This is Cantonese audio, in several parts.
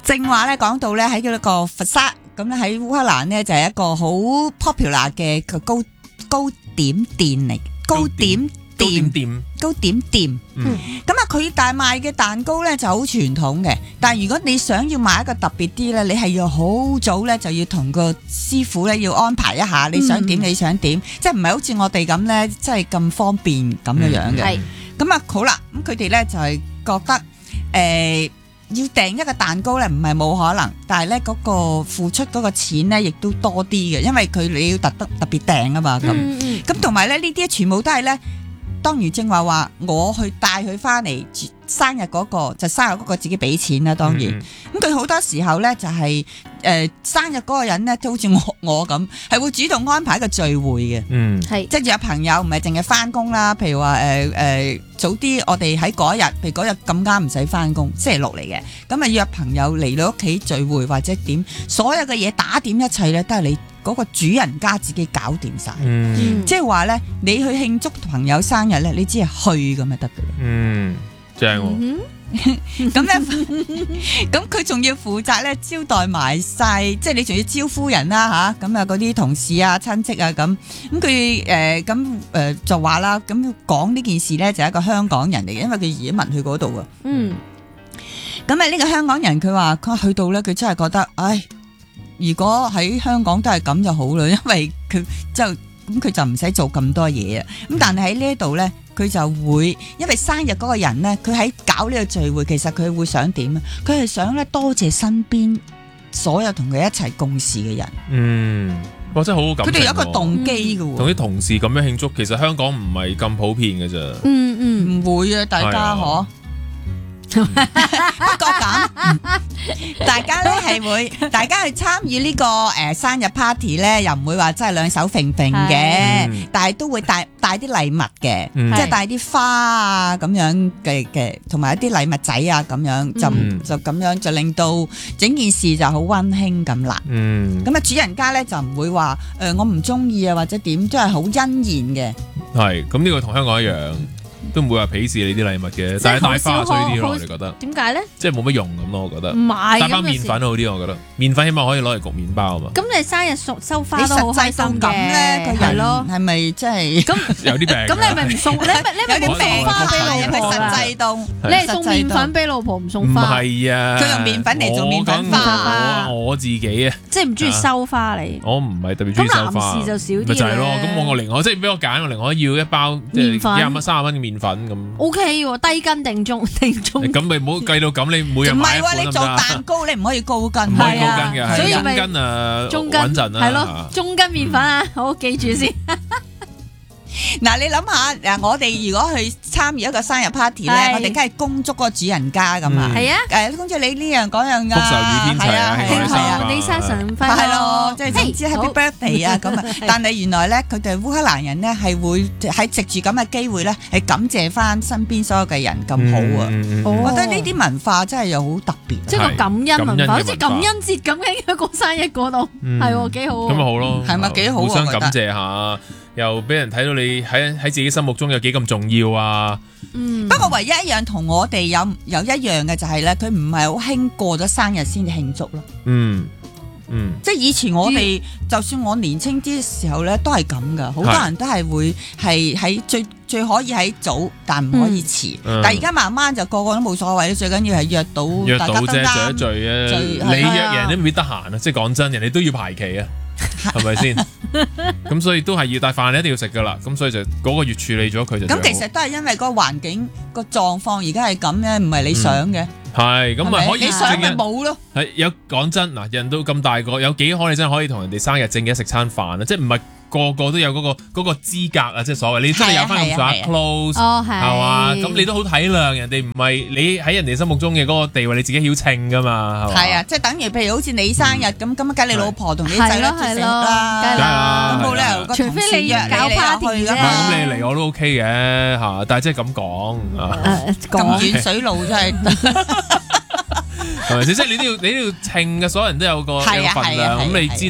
正話咧講到咧喺嗰個佛沙咁咧喺烏克蘭咧就係一個好 popular 嘅糕點店嚟，糕點店。咁啊佢大賣嘅蛋糕咧就好傳統嘅，但係如果你想要買一個特別啲咧，你係要好早咧就要同個師傅咧要安排一下，你想點你想點，即係唔係好似我哋咁咧，即係咁方便咁樣嘅。咁啊好啦，咁佢哋咧就係覺得要訂一個蛋糕咧唔係冇可能，但係咧嗰個付出嗰個錢咧亦都多啲嘅，因為你要特別訂啊嘛咁同埋咧呢啲全部都係咧。當然正話我去帶佢翻嚟生日嗰個就生日嗰個自己俾錢啦，當然咁佢好多時候咧就係生日嗰個人咧都好似我咁係會主動安排一個聚會嘅，即係約朋友唔係淨係翻工啦，譬如話早啲我哋喺嗰日，譬如嗰日咁啱唔使翻工，星期六嚟嘅，咁啊約朋友嚟到屋企聚會或者點，所有嘅嘢打點一切咧都係你嗰個主人家自己搞掂晒，即係話咧你去慶祝朋友生日咧，你只係去咁就得嘅啦。 正喎。 咁咧，咁佢仲要負責咧招待埋晒，即係你仲要招呼人啦吓，咁啊嗰啲同事啊、親戚啊咁佢就話啦，咁講呢件事咧就係一個香港人嚟嘅，因為佢移民去嗰度啊。咁啊呢個香港人佢話佢去到咧，佢真係覺得，如果喺香港都係咁就好啦，因為佢就唔使做咁多嘢啊。咁但係喺呢度咧。佢就會，因為生日嗰個人咧，佢喺搞呢個聚會，其實佢會想點啊？佢係想咧多謝身邊所有同佢一齊共事嘅人。 哇，真係好好感情。佢哋有一個動機嘅喎。 同啲同事咁樣慶祝，其實香港唔係咁普遍嘅咋。 唔會啊，大家嗬。不過咁，大家咧係會，大家去參與呢個生日 party 咧，又唔會話真係兩手揈揈嘅，但係都會帶啲禮物嘅，即係帶啲花啊咁樣嘅，同埋一啲禮物仔啊咁樣，就咁樣就令到整件事就好溫馨咁啦。咁啊主人家咧就唔會話我唔中意啊或者點，都係好欣然嘅。 係，咁呢個同香港一樣。都唔會話鄙視你啲禮物嘅，但係帶花衰啲咯，我哋覺得。點解咧？即係冇乜用咁咯，我覺得。唔係。帶翻麵粉好啲，我覺得。麵粉起碼可以攞嚟焗麵包啊嘛。咁你生日收花都好開心嘅。係咯。係咪即係？咁有啲病。咁你咪唔送？你咪點送花俾老婆啦？實際到。你係送麵粉俾老婆唔送花？唔係啊。佢用麵粉嚟做麵粉花。我自己啊。即係唔中意收花你。我唔係特別中意收花。咁男士就少啲。咪就係咯，咁我另外即係俾我揀，我另外要一包即係20蚊、30蚊嘅麵粉咁。O K 喎，低筋定中？咁咪唔好計到咁，你每日買一款得唔得？唔係喎，你做蛋糕你唔可以高筋。唔可以高筋嘅，所以中筋啊，穩陣啦。係咯，中筋麵粉啊，好記住先。嗱，你諗下，我哋如果去參與一個生日 party 咧，我哋梗係恭祝嗰個主人家咁啊。係啊，恭祝你呢樣嗰樣噶。福壽與天齊啊，係啊，你生辰快樂。係咯，即係總之 Happy Birthday 啊咁啊。但係原來咧，佢哋烏克蘭人咧係會喺藉住咁嘅機會咧，係感謝翻身邊所有嘅人咁好啊。我覺得呢啲文化真係又好特別，即係個感恩文化，好似感恩節咁嘅過生日嗰度，係幾好。咁咪好咯，係咪幾好？互相感謝下。又俾人睇到你喺自己心目中有幾咁重要啊！不過唯一一樣同我哋有一樣嘅就係咧，佢唔係好興過咗生日先至慶祝咯。即係以前我哋，就算我年青啲嘅時候咧，都係咁噶，好多人都係會係喺最可以喺早，但唔可以遲。但係而家慢慢就個個都冇所謂，最緊要係約到大家都啱。聚一聚啊！你約人都未必得閒啊！即係講真，人哋都要排期啊！係咪先？咁所以都係要帶飯，你一定要食噶啦。咁所以就嗰個月處理咗佢就。咁其實都係因為嗰個環境個狀況而家係咁嘅，唔係你想嘅。係咁咪可以。你想咪冇咯？係有講真嗱，人都咁大個，有幾可你真係可以同人哋生日正嘅食餐飯啊？即係唔係個個都有嗰個資格啊？即係所謂你真係有翻咁上下 close 係嘛？咁你都好體諒人哋，唔係你喺人哋心目中嘅嗰個地位，你自己要稱噶嘛？係啊，即係等於譬如好似你生日咁，咁梗你老婆同你仔女食啦，梗係啦，咁冇理由個同事約你去噶嘛？咁你嚟我都 OK 嘅嚇，但係即係咁講咁遠水路真係。係咪先？即係你都要稱嘅，所有人都有個份量。咁你知道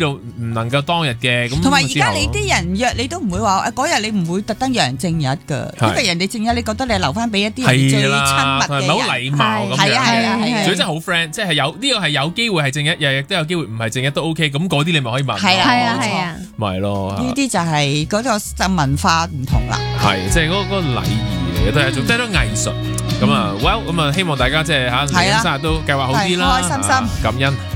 唔能夠當日嘅咁。 同埋而家你啲人約你都唔會話嗰日你唔會特登約人正日㗎，因為人哋正日你覺得你留翻俾一啲最親密嘅人， 好禮貌咁樣。 係啊， 最真係好 friend， 即係有呢個係有機會係正日，日都有機會唔係正日都 OK， 咁嗰啲你咪可以問。 係啊， 咪咯。呢啲就係嗰個文化唔同啦。 係，即係嗰個禮儀嚟嘅，都係一種即係都藝術。咁啊 ，well， 咁啊，希望大家即係嚇嚟緊生日都計劃好啲啦， 開開心心， 感恩。